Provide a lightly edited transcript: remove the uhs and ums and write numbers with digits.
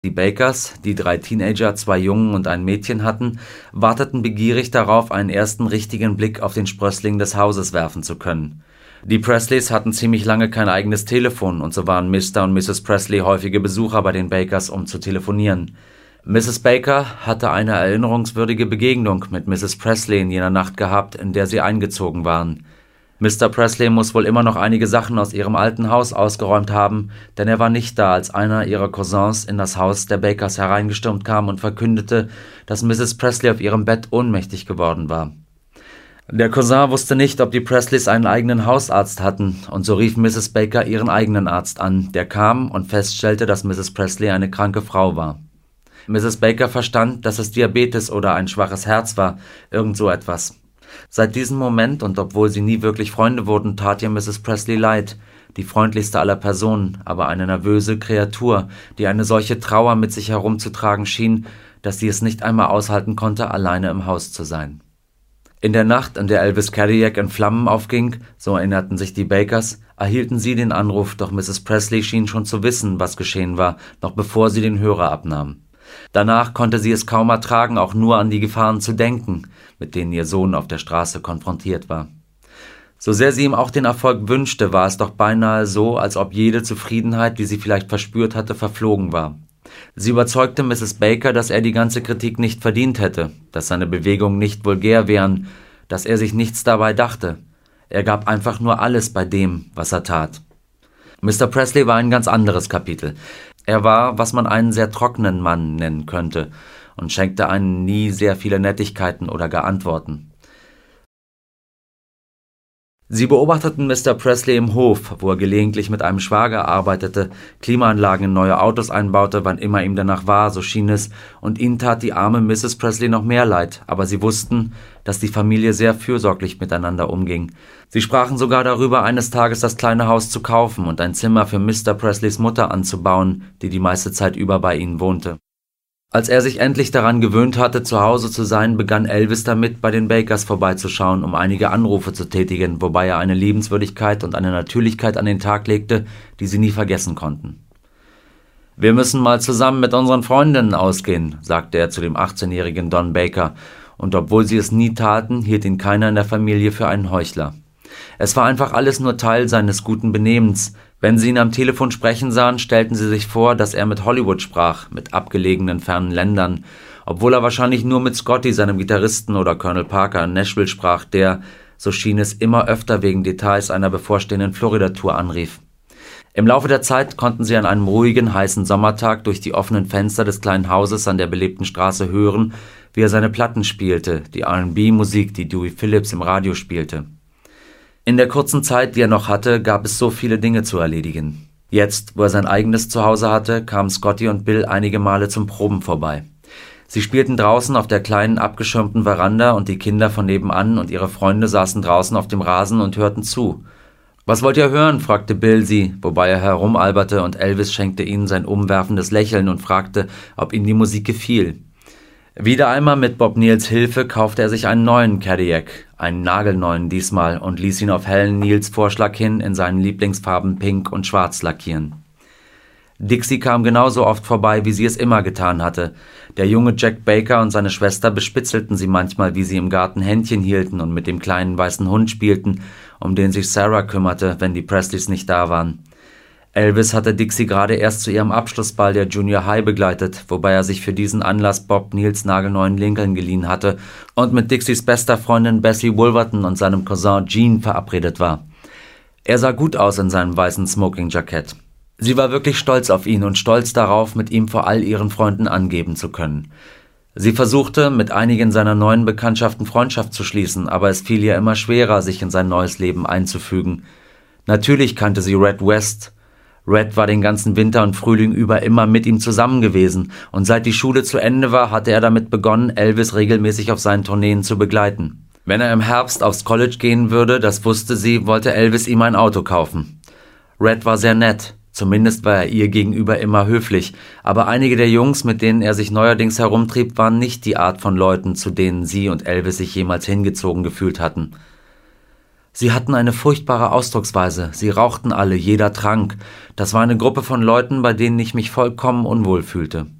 Die Bakers, die 3 Teenager, 2 Jungen und ein Mädchen hatten, warteten begierig darauf, einen ersten richtigen Blick auf den Sprössling des Hauses werfen zu können. Die Presleys hatten ziemlich lange kein eigenes Telefon, und so waren Mr. und Mrs. Presley häufige Besucher bei den Bakers, um zu telefonieren. Mrs. Baker hatte eine erinnerungswürdige Begegnung mit Mrs. Presley in jener Nacht gehabt, in der sie eingezogen waren. Mr. Presley muss wohl immer noch einige Sachen aus ihrem alten Haus ausgeräumt haben, denn er war nicht da, als einer ihrer Cousins in das Haus der Bakers hereingestürmt kam und verkündete, dass Mrs. Presley auf ihrem Bett ohnmächtig geworden war. Der Cousin wusste nicht, ob die Presleys einen eigenen Hausarzt hatten, und so rief Mrs. Baker ihren eigenen Arzt an, der kam und feststellte, dass Mrs. Presley eine kranke Frau war. Mrs. Baker verstand, dass es Diabetes oder ein schwaches Herz war, irgend so etwas. Seit diesem Moment, und obwohl sie nie wirklich Freunde wurden, tat ihr Mrs. Presley leid, die freundlichste aller Personen, aber eine nervöse Kreatur, die eine solche Trauer mit sich herumzutragen schien, dass sie es nicht einmal aushalten konnte, alleine im Haus zu sein. In der Nacht, in der Elvis Cadillac in Flammen aufging, so erinnerten sich die Bakers, erhielten sie den Anruf, doch Mrs. Presley schien schon zu wissen, was geschehen war, noch bevor sie den Hörer abnahm. Danach konnte sie es kaum ertragen, auch nur an die Gefahren zu denken, mit denen ihr Sohn auf der Straße konfrontiert war. So sehr sie ihm auch den Erfolg wünschte, war es doch beinahe so, als ob jede Zufriedenheit, die sie vielleicht verspürt hatte, verflogen war. Sie überzeugte Mrs. Baker, dass er die ganze Kritik nicht verdient hätte, dass seine Bewegungen nicht vulgär wären, dass er sich nichts dabei dachte. Er gab einfach nur alles bei dem, was er tat. Mr. Presley war ein ganz anderes Kapitel. Er war, was man einen sehr trockenen Mann nennen könnte, und schenkte einen nie sehr viele Nettigkeiten oder gar Antworten. Sie beobachteten Mr. Presley im Hof, wo er gelegentlich mit einem Schwager arbeitete, Klimaanlagen in neue Autos einbaute, wann immer ihm danach war, so schien es, und ihnen tat die arme Mrs. Presley noch mehr leid, aber sie wussten, dass die Familie sehr fürsorglich miteinander umging. Sie sprachen sogar darüber, eines Tages das kleine Haus zu kaufen und ein Zimmer für Mr. Presleys Mutter anzubauen, die die meiste Zeit über bei ihnen wohnte. Als er sich endlich daran gewöhnt hatte, zu Hause zu sein, begann Elvis damit, bei den Bakers vorbeizuschauen, um einige Anrufe zu tätigen, wobei er eine Liebenswürdigkeit und eine Natürlichkeit an den Tag legte, die sie nie vergessen konnten. »Wir müssen mal zusammen mit unseren Freundinnen ausgehen«, sagte er zu dem 18-jährigen Don Baker, und obwohl sie es nie taten, hielt ihn keiner in der Familie für einen Heuchler. Es war einfach alles nur Teil seines guten Benehmens. Wenn sie ihn am Telefon sprechen sahen, stellten sie sich vor, dass er mit Hollywood sprach, mit abgelegenen fernen Ländern, obwohl er wahrscheinlich nur mit Scotty, seinem Gitarristen, oder Colonel Parker in Nashville sprach, der, so schien es, immer öfter wegen Details einer bevorstehenden Florida-Tour anrief. Im Laufe der Zeit konnten sie an einem ruhigen, heißen Sommertag durch die offenen Fenster des kleinen Hauses an der belebten Straße hören, wie er seine Platten spielte, die R&B-Musik, die Dewey Phillips im Radio spielte. In der kurzen Zeit, die er noch hatte, gab es so viele Dinge zu erledigen. Jetzt, wo er sein eigenes Zuhause hatte, kamen Scotty und Bill einige Male zum Proben vorbei. Sie spielten draußen auf der kleinen, abgeschirmten Veranda und die Kinder von nebenan und ihre Freunde saßen draußen auf dem Rasen und hörten zu. »Was wollt ihr hören?« fragte Bill sie, wobei er herumalberte, und Elvis schenkte ihnen sein umwerfendes Lächeln und fragte, ob ihnen die Musik gefiel. Wieder einmal mit Bob Neals Hilfe kaufte er sich einen neuen Cadillac, einen nagelneuen diesmal, und ließ ihn auf Helen Neals Vorschlag hin in seinen Lieblingsfarben Pink und Schwarz lackieren. Dixie kam genauso oft vorbei, wie sie es immer getan hatte. Der junge Jack Baker und seine Schwester bespitzelten sie manchmal, wie sie im Garten Händchen hielten und mit dem kleinen weißen Hund spielten, um den sich Sarah kümmerte, wenn die Presleys nicht da waren. Elvis hatte Dixie gerade erst zu ihrem Abschlussball der Junior High begleitet, wobei er sich für diesen Anlass Bob Neals nagelneuen Lincoln geliehen hatte und mit Dixies bester Freundin Bessie Wolverton und seinem Cousin Gene verabredet war. Er sah gut aus in seinem weißen Smoking-Jackett. Sie war wirklich stolz auf ihn und stolz darauf, mit ihm vor all ihren Freunden angeben zu können. Sie versuchte, mit einigen seiner neuen Bekanntschaften Freundschaft zu schließen, aber es fiel ihr immer schwerer, sich in sein neues Leben einzufügen. Natürlich kannte sie Red West. Red war den ganzen Winter und Frühling über immer mit ihm zusammen gewesen, und seit die Schule zu Ende war, hatte er damit begonnen, Elvis regelmäßig auf seinen Tourneen zu begleiten. Wenn er im Herbst aufs College gehen würde, das wusste sie, wollte Elvis ihm ein Auto kaufen. Red war sehr nett, zumindest war er ihr gegenüber immer höflich, aber einige der Jungs, mit denen er sich neuerdings herumtrieb, waren nicht die Art von Leuten, zu denen sie und Elvis sich jemals hingezogen gefühlt hatten. Sie hatten eine furchtbare Ausdrucksweise, sie rauchten alle, jeder trank. Das war eine Gruppe von Leuten, bei denen ich mich vollkommen unwohl fühlte.